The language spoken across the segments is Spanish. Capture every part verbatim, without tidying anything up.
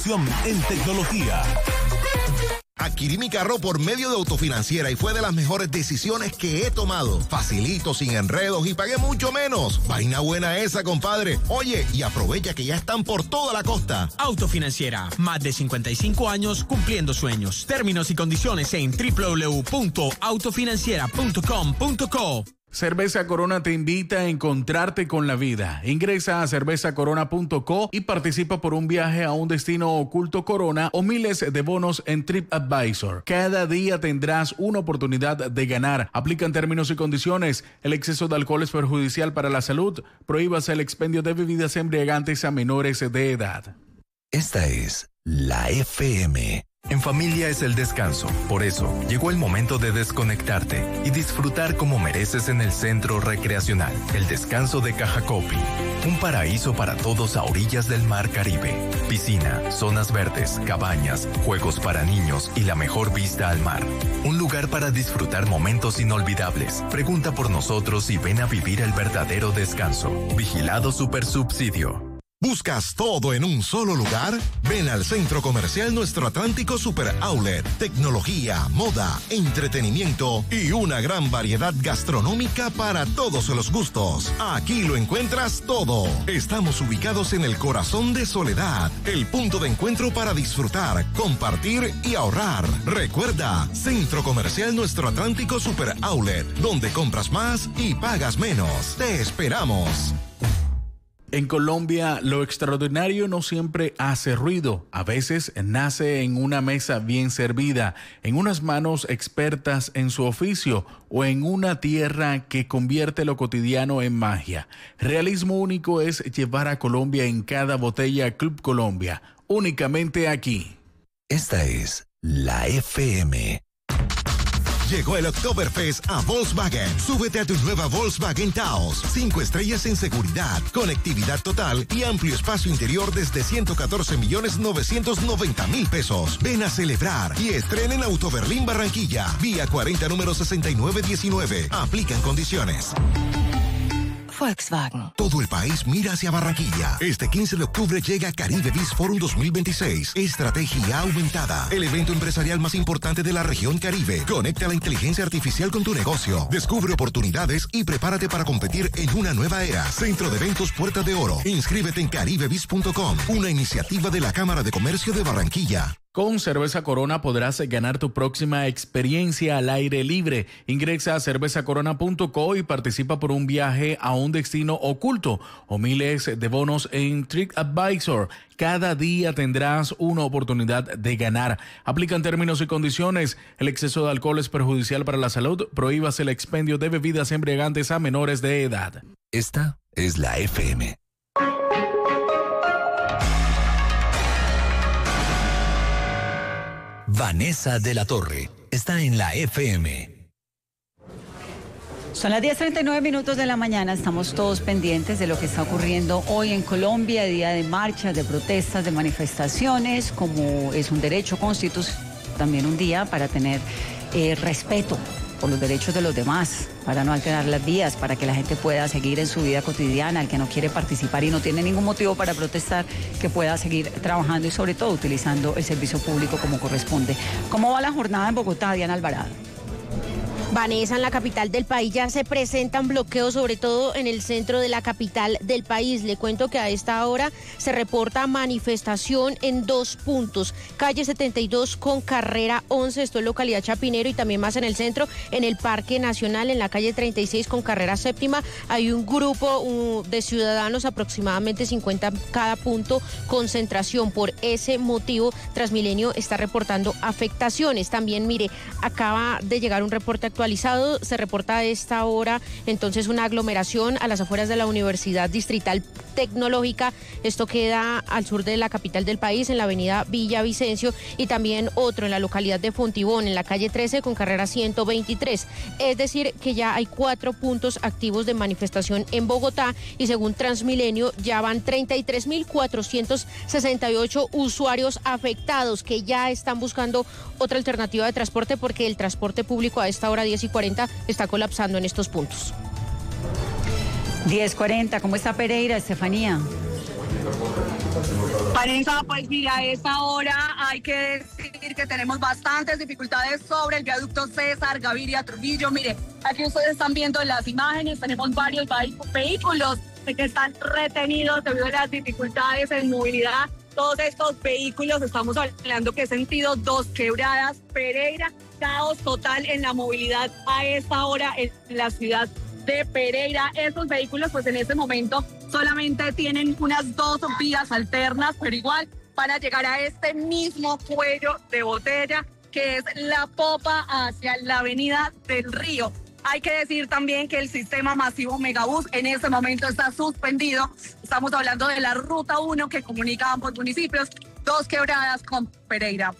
en tecnología. Adquirí mi carro por medio de Autofinanciera y fue de las mejores decisiones que he tomado. Facilito, sin enredos y pagué mucho menos. Vaina buena esa, compadre. Oye, y aprovecha que ya están por toda la costa. Autofinanciera, más de cincuenta y cinco años cumpliendo sueños. Términos y condiciones en doble u doble u doble u punto autofinanciera punto com punto co. Cerveza Corona te invita a encontrarte con la vida. Ingresa a cerveza corona punto co y participa por un viaje a un destino oculto Corona o miles de bonos en TripAdvisor. Cada día tendrás una oportunidad de ganar. Aplican términos y condiciones. El exceso de alcohol es perjudicial para la salud. Prohíbase el expendio de bebidas embriagantes a menores de edad. Esta es la F M. En familia es el descanso. Por eso, llegó el momento de desconectarte y disfrutar como mereces en el Centro Recreacional. El descanso de Cajacopi. Un paraíso para todos a orillas del Mar Caribe. Piscina, zonas verdes, cabañas, juegos para niños y la mejor vista al mar. Un lugar para disfrutar momentos inolvidables. Pregunta por nosotros y ven a vivir el verdadero descanso. Vigilado Supersubsidio. ¿Buscas todo en un solo lugar? Ven al Centro Comercial Nuestro Atlántico Super Outlet. Tecnología, moda, entretenimiento y una gran variedad gastronómica para todos los gustos. Aquí lo encuentras todo. Estamos ubicados en el corazón de Soledad, el punto de encuentro para disfrutar, compartir y ahorrar. Recuerda, Centro Comercial Nuestro Atlántico Super Outlet, donde compras más y pagas menos. Te esperamos. En Colombia, lo extraordinario no siempre hace ruido. A veces nace en una mesa bien servida, en unas manos expertas en su oficio o en una tierra que convierte lo cotidiano en magia. Realismo único es llevar a Colombia en cada botella Club Colombia, únicamente aquí. Esta es la F M. Llegó el Oktoberfest a Volkswagen. Súbete a tu nueva Volkswagen Taos. Cinco estrellas en seguridad, conectividad total y amplio espacio interior desde ciento catorce millones novecientos noventa mil pesos. Ven a celebrar y estrenen Auto Berlín Barranquilla. Vía cuarenta número sesenta y nueve diecinueve. Aplican condiciones. Volkswagen. Todo el país mira hacia Barranquilla. Este quince de octubre llega Caribe Biz Forum dos mil veintiséis. Estrategia aumentada. El evento empresarial más importante de la región Caribe. Conecta la inteligencia artificial con tu negocio. Descubre oportunidades y prepárate para competir en una nueva era. Centro de Eventos Puerta de Oro. Inscríbete en caribe biz punto com. Una iniciativa de la Cámara de Comercio de Barranquilla. Con Cerveza Corona podrás ganar tu próxima experiencia al aire libre. Ingresa a cerveza corona punto co y participa por un viaje a un destino oculto o miles de bonos en TripAdvisor. Cada día tendrás una oportunidad de ganar. Aplican términos y condiciones. El exceso de alcohol es perjudicial para la salud. Prohíbase el expendio de bebidas embriagantes a menores de edad. Esta es la F M. Vanessa de la Torre está en la F M. Son las diez treinta y nueve minutos de la mañana. Estamos todos pendientes de lo que está ocurriendo hoy en Colombia, día de marchas, de protestas, de manifestaciones, como es un derecho constitucional, también un día para tener eh, respeto por los derechos de los demás, para no alterar las vías, para que la gente pueda seguir en su vida cotidiana, el que no quiere participar y no tiene ningún motivo para protestar, que pueda seguir trabajando y sobre todo utilizando el servicio público como corresponde. ¿Cómo va la jornada en Bogotá, Diana Alvarado? Vanessa, en la capital del país ya se presentan bloqueos, sobre todo en el centro de la capital del país. Le cuento que a esta hora se reporta manifestación en dos puntos. Calle setenta y dos con carrera once, esto es localidad Chapinero, y también más en el centro, en el Parque Nacional, en la calle treinta y seis con carrera séptima. Hay un grupo uh, de ciudadanos, aproximadamente cincuenta en cada punto, concentración. Por ese motivo, Transmilenio está reportando afectaciones. También, mire, acaba de llegar un reporte actual. Se reporta a esta hora entonces una aglomeración a las afueras de la Universidad Distrital Tecnológica. Esto queda al sur de la capital del país, en la avenida Villavicencio, y también otro en la localidad de Fontibón, en la calle trece con carrera ciento veintitrés. Es decir, que ya hay cuatro puntos activos de manifestación en Bogotá, y según Transmilenio ya van treinta y tres mil cuatrocientos sesenta y ocho usuarios afectados que ya están buscando otra alternativa de transporte, porque el transporte público a esta hora diez y cuarenta está colapsando en estos puntos. diez cuarenta, ¿cómo está Pereira, Estefanía? Vanessa, pues mira, a esta hora hay que decir que tenemos bastantes dificultades sobre el viaducto César Gaviria Trujillo. Mire, aquí ustedes están viendo las imágenes, tenemos varios vehículos que están retenidos debido a las dificultades en movilidad. Todos estos vehículos, estamos hablando que sentido Dos Quebradas, Pereira, caos total en la movilidad a esta hora en la ciudad de Pereira. Estos vehículos pues en este momento solamente tienen unas dos vías alternas, pero igual van a llegar a este mismo cuello de botella que es la popa hacia la avenida del Río. Hay que decir también que el sistema masivo Megabús en este momento está suspendido. Estamos hablando de la ruta uno que comunica ambos municipios, Dos Quebradas con Pereira.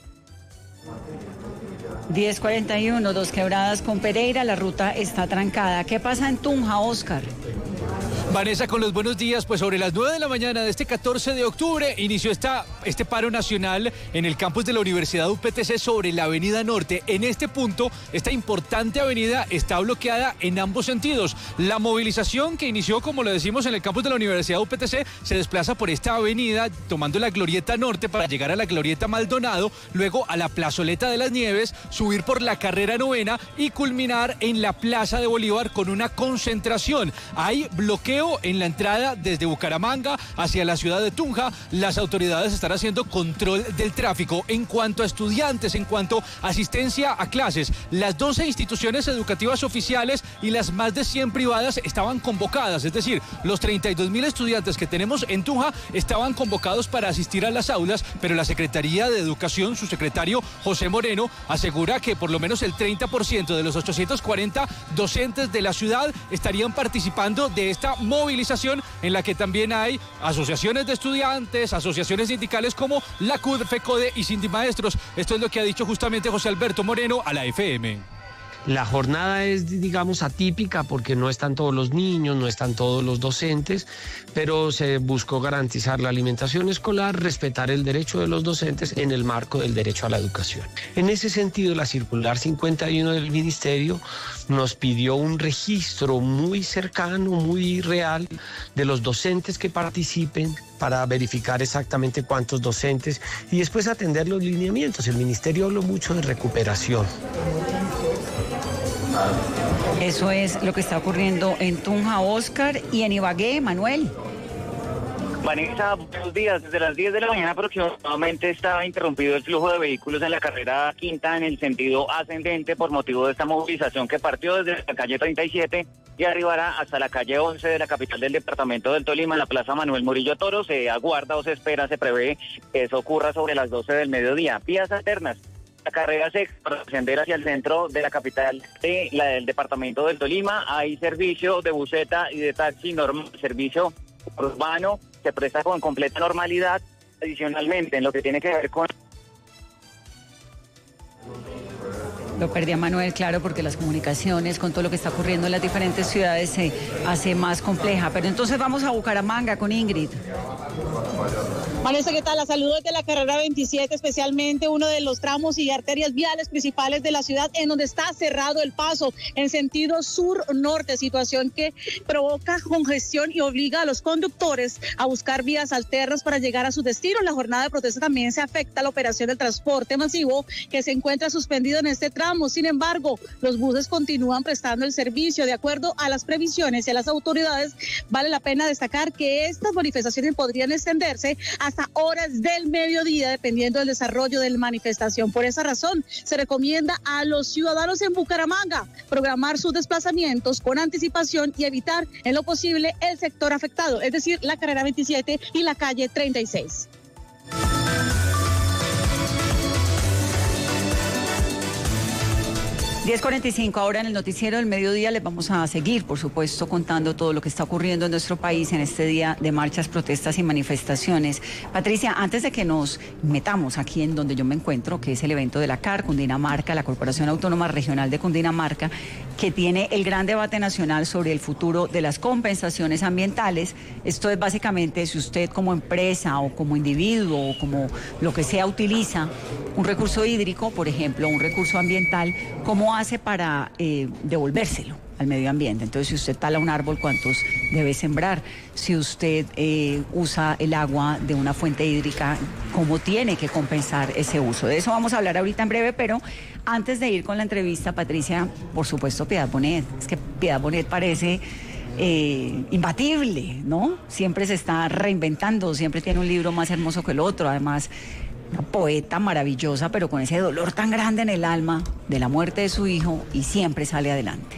diez cuarenta y uno, Dos Quebradas con Pereira, la ruta está trancada. ¿Qué pasa en Tunja, Oscar? Vanessa, con los buenos días, pues sobre las nueve de la mañana de este catorce de octubre inició esta, este paro nacional en el campus de la Universidad U P T C sobre la Avenida Norte. En este punto, esta importante avenida está bloqueada en ambos sentidos. La movilización que inició, como lo decimos, en el campus de la Universidad U P T C se desplaza por esta avenida tomando la Glorieta Norte para llegar a la Glorieta Maldonado, luego a la Plazoleta de las Nieves, subir por la Carrera Novena y culminar en la Plaza de Bolívar con una concentración. Hay bloqueo en la entrada desde Bucaramanga hacia la ciudad de Tunja. Las autoridades están haciendo control del tráfico. En cuanto a estudiantes, en cuanto a asistencia a clases, las doce instituciones educativas oficiales y las más de cien privadas estaban convocadas, es decir, los treinta y dos mil estudiantes que tenemos en Tunja estaban convocados para asistir a las aulas, pero la Secretaría de Educación, su secretario José Moreno, asegura que por lo menos el treinta por ciento de los ochocientos cuarenta docentes de la ciudad estarían participando de esta movilización en la que también hay asociaciones de estudiantes, asociaciones sindicales como la C U D, FECODE y Sindimaestros. Esto es lo que ha dicho justamente José Alberto Moreno a la F M. La jornada es, digamos, atípica porque no están todos los niños, no están todos los docentes, pero se buscó garantizar la alimentación escolar, respetar el derecho de los docentes en el marco del derecho a la educación. En ese sentido, la circular cincuenta y uno del Ministerio nos pidió un registro muy cercano, muy real de los docentes que participen para verificar exactamente cuántos docentes y después atender los lineamientos. El Ministerio habló mucho de recuperación. Eso es lo que está ocurriendo en Tunja, Oscar, y en Ibagué, Manuel. Vanessa, buenos días. Desde las diez de la mañana aproximadamente está interrumpido el flujo de vehículos en la carrera quinta en el sentido ascendente por motivo de esta movilización que partió desde la calle treinta y siete y arribará hasta la calle once de la capital del departamento del Tolima, en la plaza Manuel Murillo Toro. Se aguarda o se espera, se prevé que eso ocurra sobre las doce del mediodía. Vías alternas. La carrera sexta para ascender hacia el centro de la capital de la del departamento del Tolima. Hay servicio de buseta y de taxi normal, servicio urbano se presta con completa normalidad. Adicionalmente, en lo que tiene que ver con... Lo perdí a Manuel, claro, porque las comunicaciones con todo lo que está ocurriendo en las diferentes ciudades se hace más compleja. Pero entonces vamos a Bucaramanga con Ingrid. Vanessa, ¿qué tal? La saludo desde la carrera veintisiete, especialmente uno de los tramos y arterias viales principales de la ciudad, en donde está cerrado el paso en sentido sur-norte, situación que provoca congestión y obliga a los conductores a buscar vías alternas para llegar a su destino. En la jornada de protesta también se afecta la operación del transporte masivo que se encuentra suspendido en este tramo. Sin embargo, los buses continúan prestando el servicio. De acuerdo a las previsiones y a las autoridades, vale la pena destacar que estas manifestaciones podrían extenderse a hasta horas del mediodía, dependiendo del desarrollo de la manifestación. Por esa razón, se recomienda a los ciudadanos en Bucaramanga programar sus desplazamientos con anticipación y evitar en lo posible el sector afectado, es decir, la carrera veintisiete y la calle treinta y seis. diez cuarenta y cinco, ahora en el noticiero del mediodía les vamos a seguir, por supuesto, contando todo lo que está ocurriendo en nuestro país en este día de marchas, protestas y manifestaciones. Patricia, antes de que nos metamos aquí en donde yo me encuentro, que es el evento de la C A R, Cundinamarca, la Corporación Autónoma Regional de Cundinamarca, que tiene el gran debate nacional sobre el futuro de las compensaciones ambientales. Esto es básicamente si usted como empresa o como individuo o como lo que sea utiliza un recurso hídrico, por ejemplo, un recurso ambiental, ¿cómo hace para eh, devolvérselo al medio ambiente. Entonces, si usted tala un árbol, ¿cuántos debe sembrar? Si usted eh, usa el agua de una fuente hídrica, ¿cómo tiene que compensar ese uso? De eso vamos a hablar ahorita en breve, pero antes de ir con la entrevista, Patricia, por supuesto, Piedad Bonet. Es que Piedad Bonet parece eh, imbatible, ¿no? Siempre se está reinventando, siempre tiene un libro más hermoso que el otro, además una poeta maravillosa, pero con ese dolor tan grande en el alma de la muerte de su hijo, y siempre sale adelante.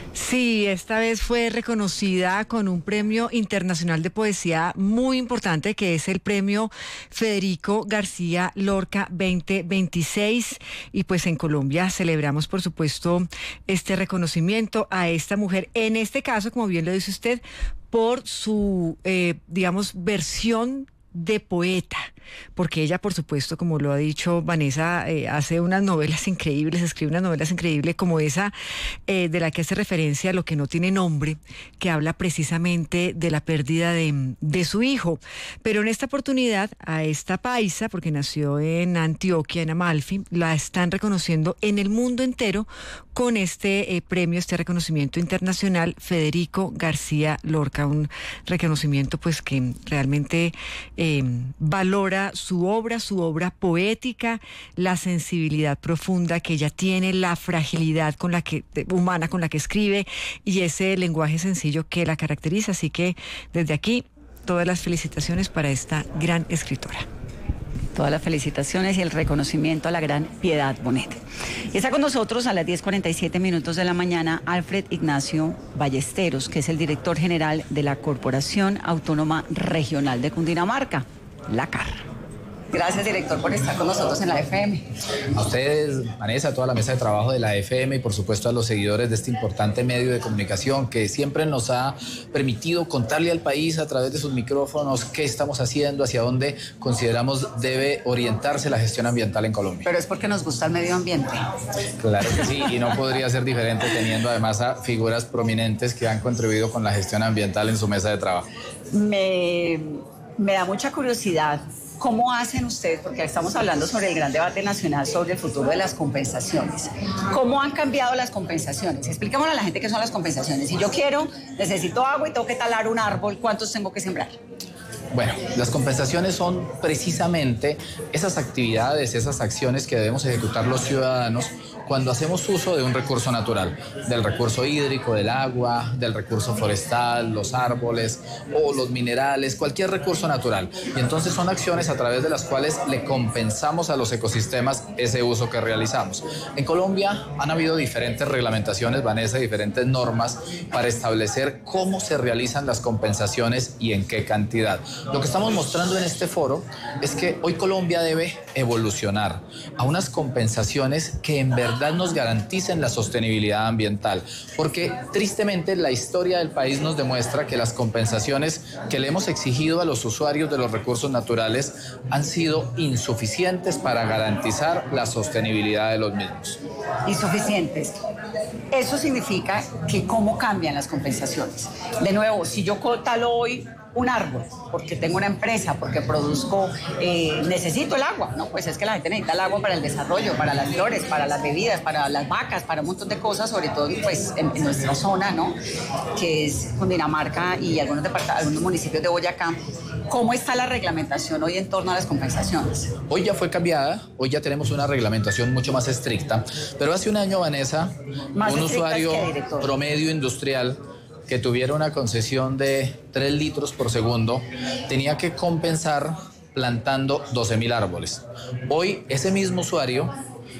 Sí, esta vez fue reconocida con un premio internacional de poesía muy importante, que es el premio Federico García Lorca veinte veintiséis, y pues en Colombia celebramos, por supuesto, este reconocimiento a esta mujer, en este caso, como bien lo dice usted, por su, eh, digamos, versión de poeta, porque ella, por supuesto, como lo ha dicho Vanessa, eh, hace unas novelas increíbles, escribe unas novelas increíbles como esa eh, de la que hace referencia a Lo que no tiene nombre, que habla precisamente de la pérdida de, de su hijo. Pero en esta oportunidad, a esta paisa, porque nació en Antioquia, en Amalfi, la están reconociendo en el mundo entero con este eh, premio, este reconocimiento internacional Federico García Lorca, un reconocimiento pues que realmente eh, valora su obra, su obra poética, la sensibilidad profunda que ella tiene, la fragilidad con la que humana con la que escribe y ese lenguaje sencillo que la caracteriza. Así que desde aquí, todas las felicitaciones para esta gran escritora. Todas las felicitaciones y el reconocimiento a la gran Piedad Bonet. Y está con nosotros a las diez cuarenta y siete minutos de la mañana Alfred Ignacio Ballesteros, que es el director general de la Corporación Autónoma Regional de Cundinamarca, la C A R. Gracias, director, por estar con nosotros en la F M. A ustedes, Vanessa, a toda la mesa de trabajo de la F M y por supuesto a los seguidores de este importante medio de comunicación que siempre nos ha permitido contarle al país a través de sus micrófonos qué estamos haciendo, hacia dónde consideramos debe orientarse la gestión ambiental en Colombia. Pero es porque nos gusta el medio ambiente. Claro que sí, y no podría ser diferente teniendo además a figuras prominentes que han contribuido con la gestión ambiental en su mesa de trabajo. Me, me da mucha curiosidad. ¿Cómo hacen ustedes? Porque estamos hablando sobre el gran debate nacional sobre el futuro de las compensaciones. ¿Cómo han cambiado las compensaciones? Expliquémosle a la gente qué son las compensaciones. Si yo quiero, necesito agua y tengo que talar un árbol, ¿cuántos tengo que sembrar? Bueno, las compensaciones son precisamente esas actividades, esas acciones que debemos ejecutar los ciudadanos cuando hacemos uso de un recurso natural, del recurso hídrico, del agua, del recurso forestal, los árboles o los minerales, cualquier recurso natural. Y entonces son acciones a través de las cuales le compensamos a los ecosistemas ese uso que realizamos. En Colombia han habido diferentes reglamentaciones, Vanessa, diferentes normas para establecer cómo se realizan las compensaciones y en qué cantidad. Lo que estamos mostrando en este foro es que hoy Colombia debe evolucionar a unas compensaciones que en verdad nos garanticen la sostenibilidad ambiental, porque tristemente la historia del país nos demuestra que las compensaciones que le hemos exigido a los usuarios de los recursos naturales han sido insuficientes para garantizar la sostenibilidad de los mismos. Insuficientes. Eso significa que cómo cambian las compensaciones. De nuevo, si yo talo hoy un árbol, porque tengo una empresa, porque produzco, eh, necesito el agua, ¿no? Pues es que la gente necesita el agua para el desarrollo, para las flores, para las bebidas, para las vacas, para un montón de cosas, sobre todo pues en, en nuestra zona, ¿no? Que es Cundinamarca y algunos, algunos municipios de Boyacá. ¿Cómo está la reglamentación hoy en torno a las compensaciones? Hoy ya fue cambiada, hoy ya tenemos una reglamentación mucho más estricta, pero hace un año, Vanessa, más un usuario promedio industrial que tuviera una concesión de tres litros por segundo, tenía que compensar plantando doce mil árboles. Hoy, ese mismo usuario,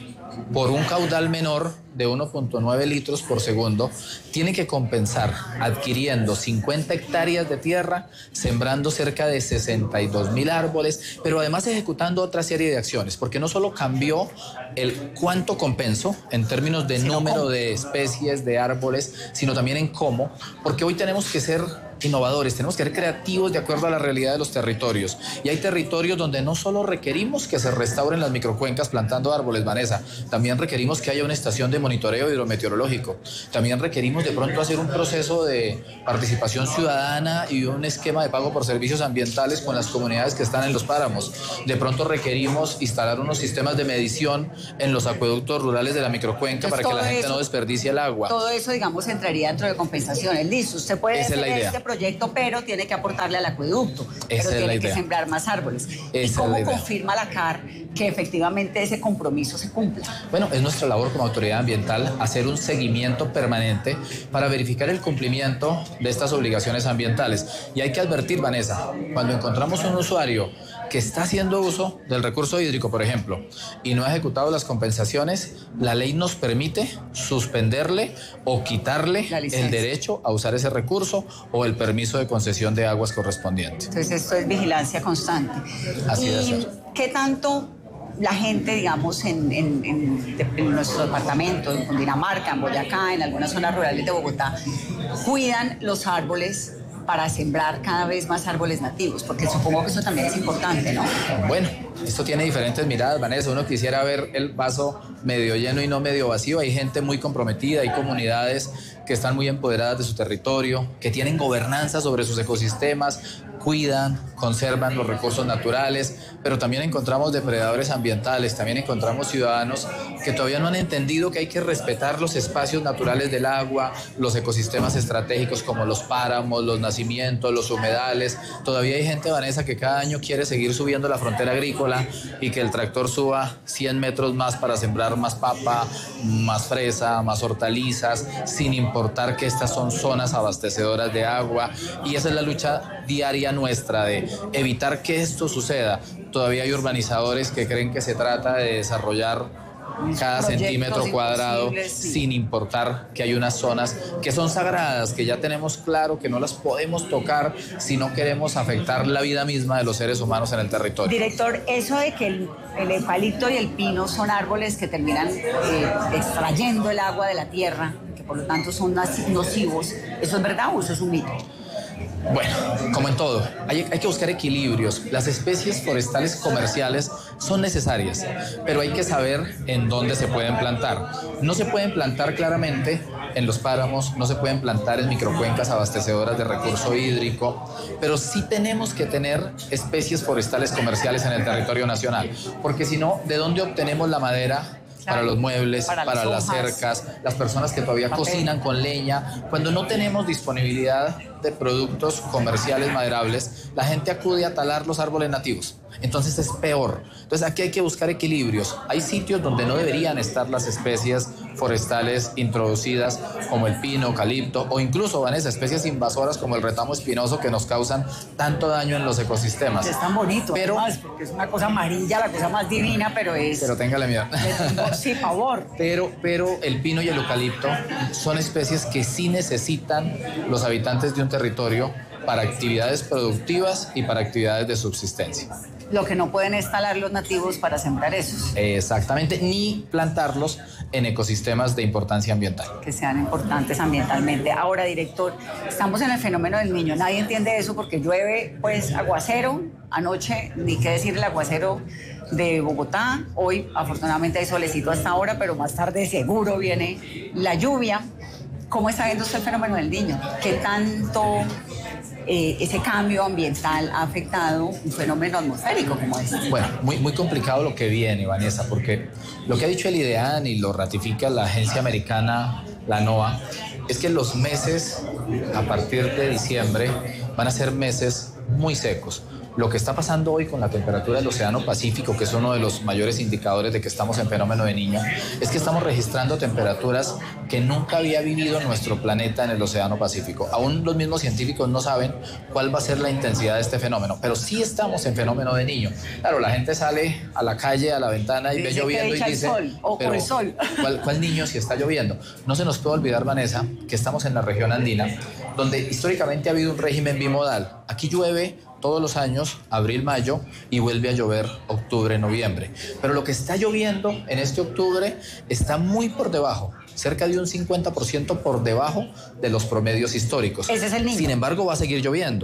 por un caudal menor de uno punto nueve litros por segundo, tiene que compensar adquiriendo cincuenta hectáreas de tierra, sembrando cerca de sesenta y dos mil árboles, pero además ejecutando otra serie de acciones, porque no solo cambió el cuánto compenso en términos de número de especies de árboles, sino también en cómo, porque hoy tenemos que ser innovadores, tenemos que ser creativos de acuerdo a la realidad de los territorios. Y hay territorios donde no solo requerimos que se restauren las microcuencas plantando árboles, Vanessa, también requerimos que haya una estación de monitoreo hidrometeorológico. También requerimos de pronto hacer un proceso de participación ciudadana y un esquema de pago por servicios ambientales con las comunidades que están en los páramos. De pronto requerimos instalar unos sistemas de medición en los acueductos rurales de la microcuenca. Entonces, para que la gente eso, no desperdicie el agua. Todo eso, digamos, entraría dentro de compensaciones. Listo, usted puede Esa hacer este proyecto, pero tiene que aportarle al acueducto, Esa pero es tiene la que idea. sembrar más árboles. Esa ¿Y cómo es la confirma la C A R que efectivamente ese compromiso se cumpla? Bueno, es nuestra labor como autoridad ambiental hacer un seguimiento permanente para verificar el cumplimiento de estas obligaciones ambientales. Y hay que advertir, Vanessa, cuando encontramos un usuario que está haciendo uso del recurso hídrico, por ejemplo, y no ha ejecutado las compensaciones, la ley nos permite suspenderle o quitarle el derecho a usar ese recurso o el permiso de concesión de aguas correspondiente. Entonces esto es vigilancia constante. Así ¿Y debe ser. qué tanto la gente, digamos, en, en, en, en nuestro departamento, en Cundinamarca, en Boyacá, en algunas zonas rurales de Bogotá, cuidan los árboles para sembrar cada vez más árboles nativos? Porque supongo que eso también es importante, ¿no? Bueno, esto tiene diferentes miradas, Vanessa. Uno quisiera ver el vaso medio lleno y no medio vacío. Hay gente muy comprometida, hay comunidades que están muy empoderadas de su territorio, que tienen gobernanza sobre sus ecosistemas, cuidan, conservan los recursos naturales, pero también encontramos depredadores ambientales, también encontramos ciudadanos que todavía no han entendido que hay que respetar los espacios naturales del agua, los ecosistemas estratégicos como los páramos, los nacimientos, los humedales. Todavía hay gente, Vanessa, que cada año quiere seguir subiendo la frontera agrícola y que el tractor suba cien metros más para sembrar más papa, más fresa, más hortalizas, sin importar que estas son zonas abastecedoras de agua. Y esa es la lucha diaria nuestra de evitar que esto suceda. Todavía hay urbanizadores que creen que se trata de desarrollar cada centímetro cuadrado sí. sin importar que hay unas zonas que son sagradas, que ya tenemos claro que no las podemos tocar si no queremos afectar la vida misma de los seres humanos en el territorio. Director, eso de que el, el eucalipto y el pino son árboles que terminan eh, extrayendo el agua de la tierra, que por lo tanto son nocivos, ¿eso es verdad o eso es un mito? Bueno, como en todo, hay, hay que buscar equilibrios. Las especies forestales comerciales son necesarias, pero hay que saber en dónde se pueden plantar. No se pueden plantar claramente en los páramos, no se pueden plantar en microcuencas abastecedoras de recurso hídrico, pero sí tenemos que tener especies forestales comerciales en el territorio nacional, porque si no, ¿de dónde obtenemos la madera? Para los muebles, para, para las, las cercas, las personas que todavía papel. cocinan con leña. Cuando no tenemos disponibilidad de productos comerciales maderables, la gente acude a talar los árboles nativos. Entonces es peor. Entonces aquí hay que buscar equilibrios. Hay sitios donde no deberían estar las especies forestales introducidas como el pino, eucalipto o incluso, Vanessa, especies invasoras como el retamo espinoso que nos causan tanto daño en los ecosistemas. Es tan bonito, pero, además, porque es una cosa amarilla, la cosa más divina, pero es... Pero téngale miedo. Sí, favor. Pero, pero el pino y el eucalipto son especies que sí necesitan los habitantes de un territorio para actividades productivas y para actividades de subsistencia. Lo que no pueden es talar los nativos para sembrar esos. Exactamente, ni plantarlos en ecosistemas de importancia ambiental. Que sean importantes ambientalmente. Ahora, director, estamos en el fenómeno del Niño. Nadie entiende eso porque llueve, pues, aguacero. Anoche, ni qué decir el aguacero de Bogotá. Hoy, afortunadamente, hay solecito hasta ahora, pero más tarde seguro viene la lluvia. ¿Cómo está viendo usted el fenómeno del Niño? ¿Qué tanto eh, ese cambio ambiental ha afectado un fenómeno atmosférico como este? Bueno, muy, muy complicado lo que viene, Vanessa, porque lo que ha dicho el IDEAN y lo ratifica la agencia americana, la NOAA, es que los meses a partir de diciembre van a ser meses muy secos. Lo que está pasando hoy con la temperatura del Océano Pacífico, que es uno de los mayores indicadores de que estamos en fenómeno de Niño, es que estamos registrando temperaturas que nunca había vivido nuestro planeta en el Océano Pacífico. Aún los mismos científicos no saben cuál va a ser la intensidad de este fenómeno, pero sí estamos en fenómeno de Niño. Claro, la gente sale a la calle, a la ventana y dice ve lloviendo y dice, sol, o pero el sol. ¿cuál, ¿cuál niño si está lloviendo? No se nos puede olvidar, Vanessa, que estamos en la región andina, donde históricamente ha habido un régimen bimodal. Aquí llueve todos los años, abril, mayo, y vuelve a llover octubre, noviembre. Pero lo que está lloviendo en este octubre está muy por debajo, cerca de un cincuenta por ciento por debajo de los promedios históricos. Ese es el Niño. Sin embargo, va a seguir lloviendo.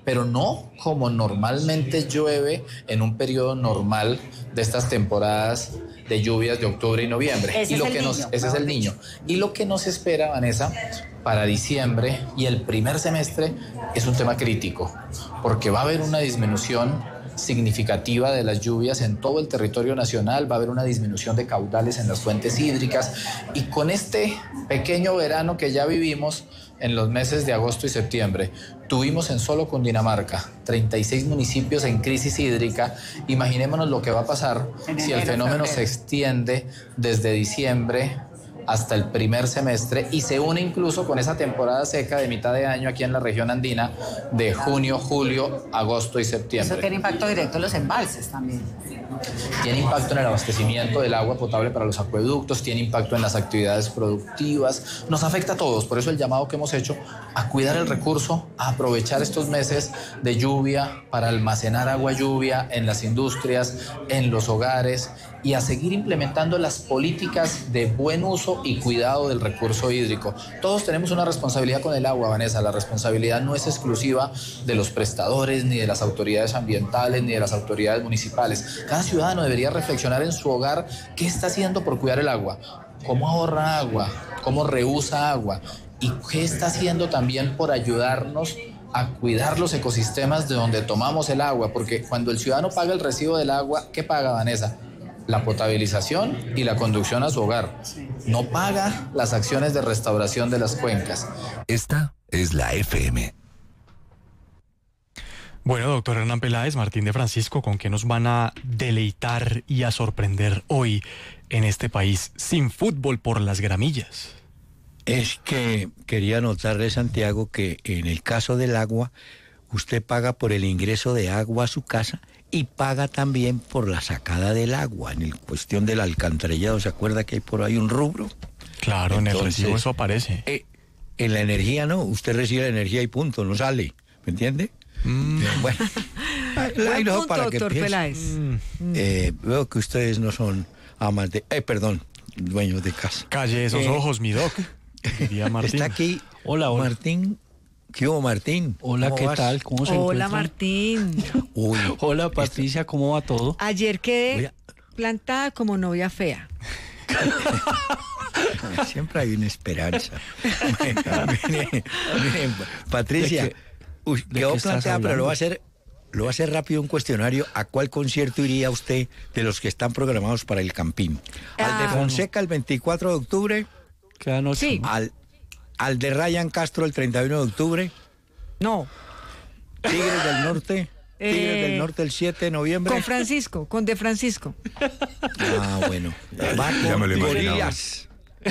pero no como normalmente llueve en un periodo normal de estas temporadas de lluvias de octubre y noviembre. Ese y lo es el que nos, niño, ese es el niño. Y lo que nos espera, Vanessa, para diciembre y el primer semestre es un tema crítico, porque va a haber una disminución significativa de las lluvias en todo el territorio nacional, va a haber una disminución de caudales en las fuentes hídricas, y con este pequeño verano que ya vivimos en los meses de agosto y septiembre, tuvimos en solo Cundinamarca treinta y seis municipios en crisis hídrica. Imaginémonos lo que va a pasar si el fenómeno se extiende desde diciembre hasta el primer semestre y se une incluso con esa temporada seca de mitad de año aquí en la región andina de junio, julio, agosto y septiembre. Eso tiene impacto directo en los embalses también. Tiene impacto en el abastecimiento del agua potable para los acueductos, tiene impacto en las actividades productivas, nos afecta a todos. Por eso el llamado que hemos hecho a cuidar el recurso, a aprovechar estos meses de lluvia para almacenar agua lluvia en las industrias, en los hogares, y a seguir implementando las políticas de buen uso y cuidado del recurso hídrico. Todos tenemos una responsabilidad con el agua, Vanessa. La responsabilidad no es exclusiva de los prestadores, ni de las autoridades ambientales, ni de las autoridades municipales. Cada ciudadano debería reflexionar en su hogar qué está haciendo por cuidar el agua, cómo ahorra agua, cómo reusa agua, y qué está haciendo también por ayudarnos a cuidar los ecosistemas de donde tomamos el agua, porque cuando el ciudadano paga el recibo del agua, ¿qué paga, Vanessa? La potabilización y la conducción a su hogar. No paga las acciones de restauración de las cuencas. Esta es la F M. Bueno, doctor Hernán Peláez, Martín de Francisco, ¿con qué nos van a deleitar y a sorprender hoy en este país sin fútbol por las gramillas? Es que quería anotarle, Santiago, que en el caso del agua, usted paga por el ingreso de agua a su casa y paga también por la sacada del agua. En el cuestión del alcantarillado, ¿se acuerda que hay por ahí un rubro? Claro, entonces, en el recibo eso aparece. Eh, en la energía no, usted recibe la energía y punto, no sale, ¿me entiende? Mm. Bueno, ahí lo para que doctor Peláez. Mm. Eh, veo que ustedes no son amas de... Eh, perdón, dueños de casa. Calle esos eh, ojos, mi doc, diría Martín. Está aquí hola, hola. Martín. ¿Qué hubo, Martín? Hola, ¿qué vas? tal? ¿Cómo se Hola, encuentran? Martín. Uy, hola, Patricia, ¿cómo va todo? Ayer quedé a... plantada como novia fea. Siempre hay una esperanza. miren, miren, Patricia, ¿De qué, uy, de quedó qué plantada, pero lo va a hacer, lo va a hacer rápido un cuestionario. ¿A cuál concierto iría usted de los que están programados para el Campín? ¿Al Ah, de Fonseca el veinticuatro de octubre? Quedan ocho, sí. ¿no? ¿Al, al de Ryan Castro el treinta y uno de octubre? No. ¿Tigres del Norte? ¿Tigres Eh, del Norte el siete de noviembre? Con Francisco, con De Francisco. Ah, bueno. Va Ya me lo con imaginaba. Gorillaz.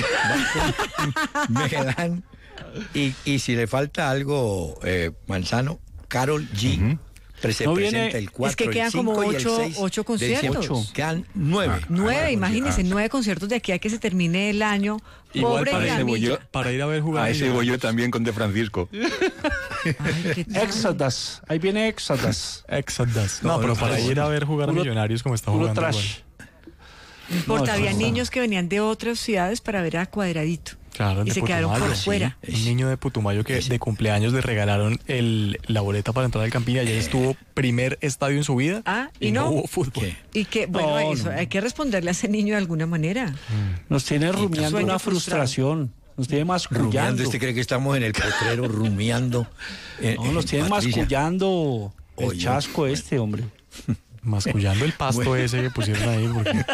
Va con Megelán. Y, y si le falta algo, eh, Manzano, Karol G. Uh-huh. Se No presenta viene- el cuatro, Es que quedan el cinco como y el ocho- seis ocho de conciertos. diciembre. Quedan nueve. Nueve, Ah, imagínense, ah. nueve conciertos de aquí a que se termine el año. Igual Pobre para ese voy Gramilla. yo, para ir a ver jugar. A ese voy yo también con De Francisco. Ay, ¿qué tal? Exodus, ahí viene Exodus. Exodus. No, No, pero no, para no. ir a ver jugar a Puro- Millonarios como está Puro jugando. trash. igual. No importa, No, había eso no. niños que venían de otras ciudades para ver a Cuadradito. Claro, Y de se quedaron por Putumayo, sí. fuera. Un niño de Putumayo que de cumpleaños le regalaron el, la boleta para entrar al Campín. Ayer estuvo primer estadio en su vida Ah, y, y no. hubo fútbol. ¿Qué? Y que, bueno, No, eso, no. hay que responderle a ese niño de alguna manera. Nos tiene rumiando sueño una frustrado. frustración. Nos tiene Rumiando, mascullando. ¿usted cree que estamos en el potrero rumiando? Eh, No, nos eh, tiene Patricia. mascullando el Oye, chasco este, hombre. Mascullando el pasto Bueno. ese que pusieron ahí. Porque...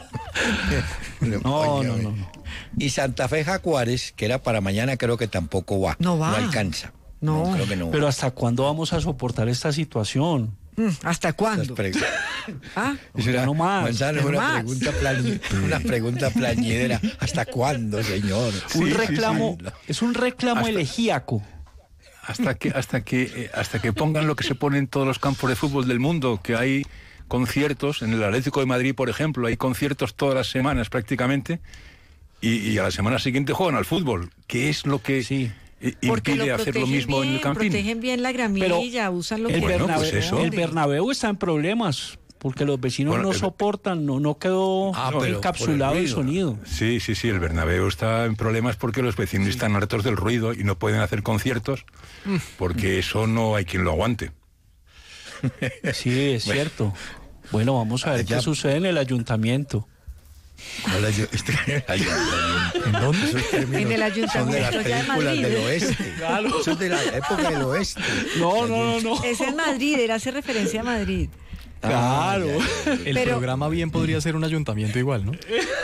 No, Oye, no, oye. no, no. Y Santa Fe Jaguares, que era para mañana, creo que tampoco va. No va. No alcanza. No. creo que no. Pero ¿hasta cuándo vamos a soportar esta situación? Mm, ¿Hasta cuándo? Esas pregu- Ah, Es una, no más. Manzano, es No una más. pregunta plañi- una pregunta plañidera. ¿Hasta cuándo, señor? un reclamo, es un reclamo Hasta- elegíaco. hasta que hasta que eh, hasta que pongan lo que se pone en todos los campos de fútbol del mundo, que hay conciertos en el Atlético de Madrid, por ejemplo, hay conciertos todas las semanas prácticamente, y, y a la semana siguiente juegan al fútbol. ¿Qué es lo que Sí. eh, porque impide lo hacer lo protegen mismo bien, en el Campín? protegen bien la gramilla, usan lo El, que Bueno, Bernabéu, pues eso. el Bernabéu está en problemas porque los vecinos Bueno, no el- soportan, no, no quedó Ah, pero encapsulado por el el, ruido. sonido. Sí, sí, sí, el Bernabéu está en problemas porque los vecinos están hartos del ruido y no pueden hacer conciertos porque eso no hay quien lo aguante. Sí, es cierto. Bueno, vamos a ver Ya. qué sucede en el ayuntamiento. ¿Cuál ayu- este- ayuntamiento? ¿En dónde? Esos términos En el ayuntamiento son de las ya de películas Madrid. del oeste. Claro. Eso es de la época del oeste. No, no, no, no. Es en Madrid, él hace referencia a Madrid. Claro. El Pero- programa bien podría ser un ayuntamiento igual, ¿no?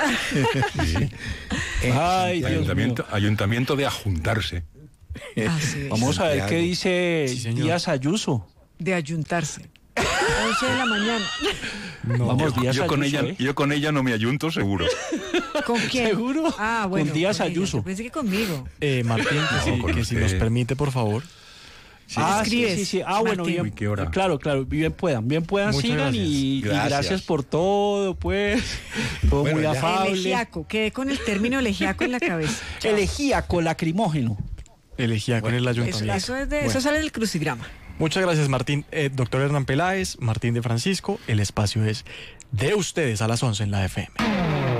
Ay, Dios mío. Ayuntamiento, ayuntamiento de ajuntarse. Ah, sí. Vamos a ver qué Santiago. dice Sí, señor. Díaz Ayuso. De ayuntarse. once de la mañana. No. Vamos, Yo, Díaz yo con Ayuso, ella, ¿eh? yo con ella no me ayunto, seguro. ¿Con quién? ¿Seguro? Ah, bueno. Con Díaz ella. Ayuso. Yo pensé que conmigo. Eh, Martín, que, No, si, con que si usted. nos permite, por favor. Ah, sí, Escribes, sí, sí. Ah, bueno, Martín. bien. Uy, qué hora. Claro, claro, bien puedan, bien puedan, Muchas sigan gracias. y, y Gracias. gracias por todo, pues. Todo Bueno, muy ya. afable. Elegiaco. Quedé con el término elegiaco en la cabeza. Elegíaco, lacrimógeno. Elegía con el Eso, ayuntamiento. eso, es de, Bueno. eso sale del crucigrama. Muchas gracias, Martín. Eh, doctor Hernán Peláez, Martín de Francisco, el espacio es de ustedes a las once en la F M.